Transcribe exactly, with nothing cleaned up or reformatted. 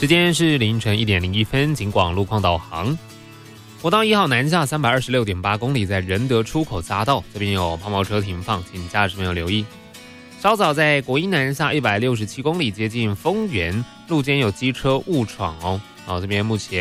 时间是凌晨一点零一分，警广路况导航。国道一号南下三百二十六点八公里，在仁德出口匝道，这边有抛锚车停放，请驾驶朋友留意。稍早在国一南下一百六十七公里，接近丰原路肩有机车误闯哦，好，这边目前